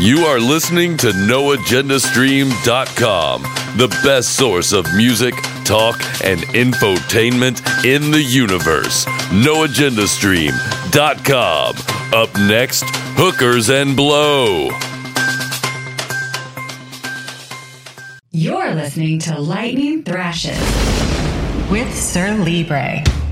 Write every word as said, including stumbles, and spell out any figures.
You are listening to no agenda stream dot com, the best source of music, talk, and infotainment in the universe. no agenda stream dot com. Up next, Hookers and Blow. You're listening to Lightning Thrashes with Sir Libre.